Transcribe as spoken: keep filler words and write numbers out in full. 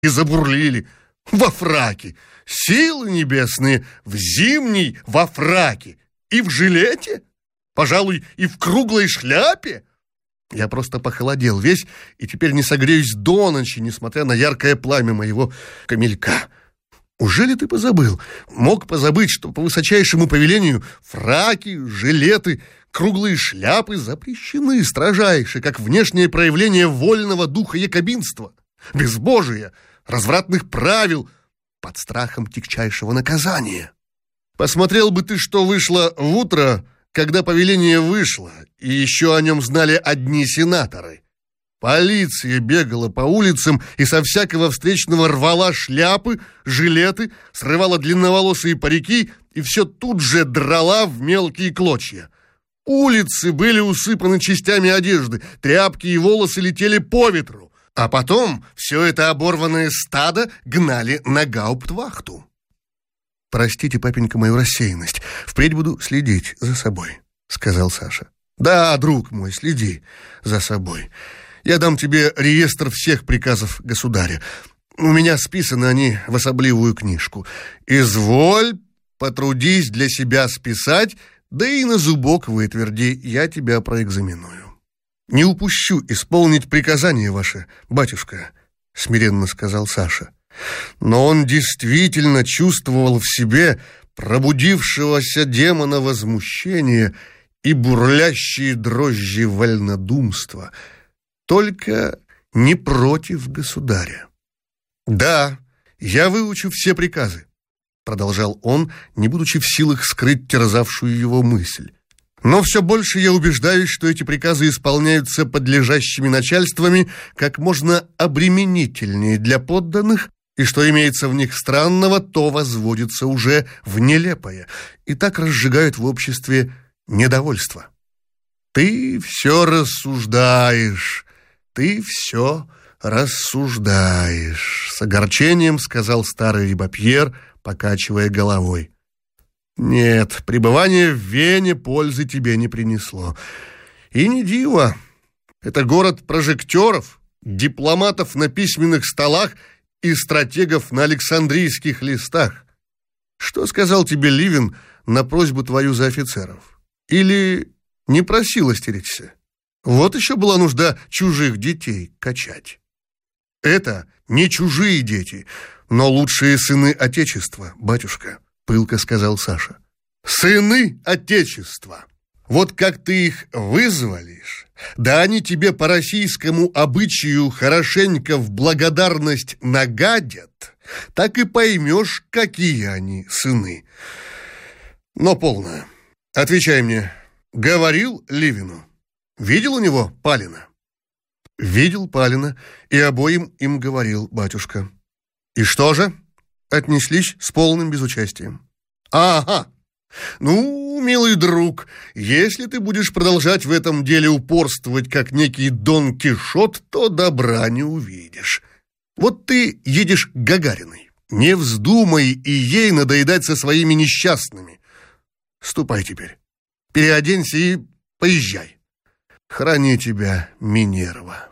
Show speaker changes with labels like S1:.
S1: и забурлили. Во фраке! Силы небесные! В зимней во фраке! И в жилете? Пожалуй, и в круглой шляпе? Я просто похолодел весь и теперь не согреюсь до ночи, несмотря на яркое пламя моего камелька. Ужели ты позабыл? Мог позабыть, что по высочайшему повелению фраки, жилеты, круглые шляпы запрещены строжайше, как внешнее проявление вольного духа якобинства, безбожия, развратных правил, под страхом тягчайшего наказания. Посмотрел бы ты, что вышло в утро, когда повеление вышло, и еще о нем знали одни сенаторы. Полиция бегала по улицам и со всякого встречного рвала шляпы, жилеты, срывала длинноволосые парики и все тут же драла в мелкие клочья. Улицы были усыпаны частями одежды, тряпки и волосы летели по ветру, а потом все это оборванное стадо гнали на гауптвахту. «Простите, папенька, мою рассеянность. Впредь буду следить за собой», — сказал Саша. «Да, друг мой, следи за собой. Я дам тебе реестр всех приказов государя. У меня списаны они в особливую книжку. Изволь, потрудись для себя списать, да и на зубок вытверди, я тебя проэкзаменую». «Не упущу исполнить приказание ваше, батюшка», — смиренно сказал Саша. Но он действительно чувствовал в себе пробудившегося демона возмущения и бурлящие дрожжи вольнодумства, только не против государя. «Да, я выучу все приказы», — продолжал он, не будучи в силах скрыть терзавшую его мысль. «Но все больше я убеждаюсь, что эти приказы исполняются подлежащими начальствами как можно обременительнее для подданных, и что имеется в них странного, то возводится уже в нелепое, и так разжигают в обществе недовольство». «Ты все рассуждаешь, ты все рассуждаешь», — с огорчением сказал старый рибопьер, покачивая головой. «Нет, пребывание в Вене пользы тебе не принесло. И не диво. Это город прожекторов, дипломатов на письменных столах и стратегов на александрийских листах. Что сказал тебе Ливин на просьбу твою за офицеров? Или не просил остеречься? Вот еще была нужда чужих детей качать». «Это не чужие дети, но лучшие сыны Отечества, батюшка», — пылко сказал Саша. «Сыны Отечества! Вот как ты их вызволишь, да они тебе по российскому обычаю хорошенько в благодарность нагадят, так и поймешь, какие они сыны. Но полно. Отвечай мне, говорил Ливину? Видел у него Палина?» «Видел Палина и обоим им говорил, батюшка». «И что же?» «Отнеслись с полным безучастием». «Ага! Ну, милый друг, если ты будешь продолжать в этом деле упорствовать, как некий Дон Кишот, то добра не увидишь. Вот ты едешь к Гагариной. Не вздумай и ей надоедать со своими несчастными. Ступай теперь, переоденься и поезжай. Храни тебя, Минерва».